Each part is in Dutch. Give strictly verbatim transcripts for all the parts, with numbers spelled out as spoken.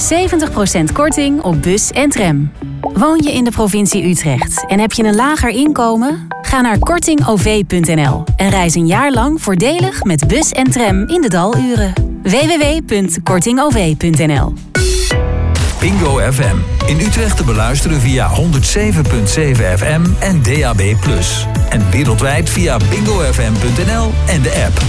zeventig procent korting op bus en tram. Woon je in de provincie Utrecht en heb je een lager inkomen? Ga naar korting o v punt n l en reis een jaar lang voordelig met bus en tram in de daluren. w w w punt korting o v punt n l. Bingo F M. In Utrecht te beluisteren via honderd zeven komma zeven F M en D A B plus. En wereldwijd via bingo f m punt n l en de app.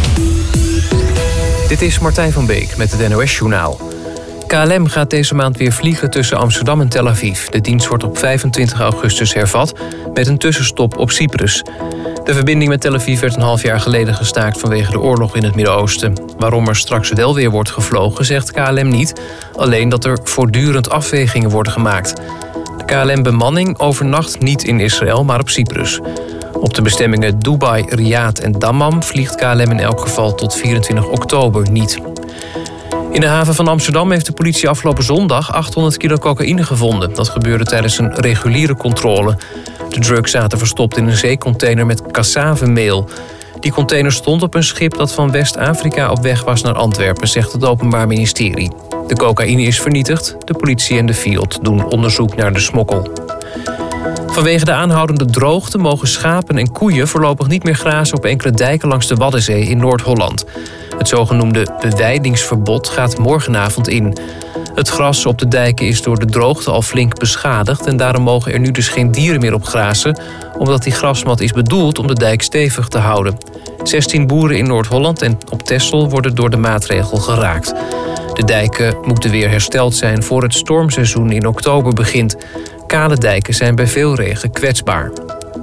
Dit is Martijn van Beek met het N O S-journaal. K L M gaat deze maand weer vliegen tussen Amsterdam en Tel Aviv. De dienst wordt op vijfentwintig augustus hervat met een tussenstop op Cyprus. De verbinding met Tel Aviv werd een half jaar geleden gestaakt vanwege de oorlog in het Midden-Oosten. Waarom er straks wel weer wordt gevlogen, zegt K L M niet. Alleen dat er voortdurend afwegingen worden gemaakt. De K L M-bemanning overnacht niet in Israël, maar op Cyprus. Op de bestemmingen Dubai, Riyadh en Dammam vliegt K L M in elk geval tot vierentwintig oktober niet. In de haven van Amsterdam heeft de politie afgelopen zondag achthonderd kilo cocaïne gevonden. Dat gebeurde tijdens een reguliere controle. De drugs zaten verstopt in een zeecontainer met cassavemeel. Die container stond op een schip dat van West-Afrika op weg was naar Antwerpen, zegt het Openbaar Ministerie. De cocaïne is vernietigd. De politie en de Fiat doen onderzoek naar de smokkel. Vanwege de aanhoudende droogte mogen schapen en koeien voorlopig niet meer grazen op enkele dijken langs de Waddenzee in Noord-Holland. Het zogenoemde bewijdingsverbod gaat morgenavond in. Het gras op de dijken is door de droogte al flink beschadigd en daarom mogen er nu dus geen dieren meer op grazen, omdat die grasmat is bedoeld om de dijk stevig te houden. zestien boeren in Noord-Holland en op Texel worden door de maatregel geraakt. De dijken moeten weer hersteld zijn voor het stormseizoen in oktober begint. Kale dijken zijn bij veel regen kwetsbaar.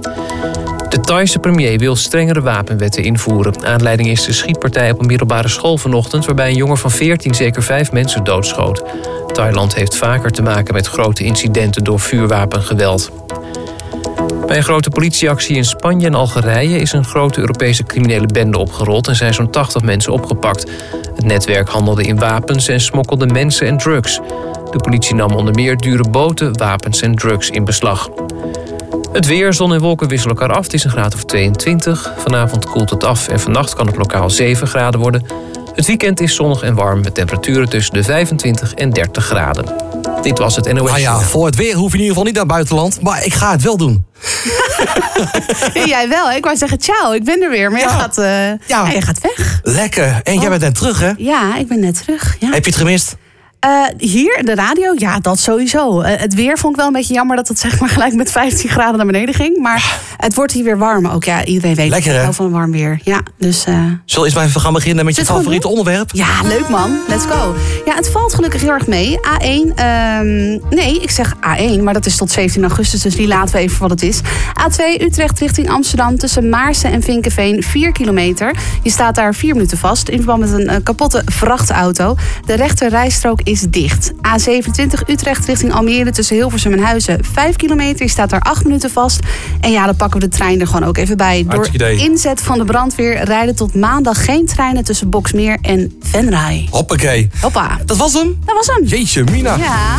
De Thaise premier wil strengere wapenwetten invoeren. Aanleiding is de schietpartij op een middelbare school vanochtend, waarbij een jongen van veertien zeker vijf mensen doodschoot. Thailand heeft vaker te maken met grote incidenten door vuurwapengeweld. Bij een grote politieactie in Spanje en Algerije is een grote Europese criminele bende opgerold en zijn zo'n tachtig mensen opgepakt. Het netwerk handelde in wapens en smokkelde mensen en drugs. De politie nam onder meer dure boten, wapens en drugs in beslag. Het weer, zon en wolken wisselen elkaar af. Het is een graad of tweeëntwintig. Vanavond koelt het af en vannacht kan het lokaal zeven graden worden. Het weekend is zonnig en warm met temperaturen tussen de vijfentwintig en dertig graden. Dit was het N O S. Nou ja, voor het weer hoef je in ieder geval niet naar het buitenland. Maar ik ga het wel doen. Ja, jij wel. Ik wou zeggen, ciao, ik ben er weer. Maar ja. jij, gaat, uh, ja. Ja, jij gaat weg. Lekker. En oh. jij bent net terug, hè? Ja, ik ben net terug. Ja. Heb je het gemist? Uh, hier, de radio, ja, dat sowieso. Uh, het weer vond ik wel een beetje jammer dat het zeg maar gelijk met vijftien graden naar beneden ging. Maar het wordt hier weer warm ook. Ja, iedereen weet Lekker, ik hou van warm weer. Ja, dus, uh... Zullen we eens maar even gaan beginnen met je favoriete onderwerp? Ja, leuk man. Let's go. Ja, het valt gelukkig heel erg mee. A één, um, nee, ik zeg A één, maar dat is tot zeventien augustus, dus die laten we even voor wat het is. A twee, Utrecht richting Amsterdam tussen Maarsen en Vinkeveen, vier kilometer. Je staat daar vier minuten vast in verband met een uh, kapotte vrachtauto. De rechter rijstrook is dicht. A zevenentwintig Utrecht richting Almere tussen Hilversum en Huizen, vijf kilometer. Je staat daar acht minuten vast. En ja, dan pakken we de trein er gewoon ook even bij. Door inzet van de brandweer rijden tot maandag geen treinen tussen Boksmeer en Venray. Hoppakee. Hoppa. Dat was hem? Dat was hem. Jeetje, Mina. Ja.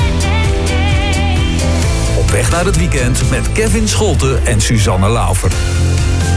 Op weg naar het weekend met Kevin Scholten en Suzanne Laufer.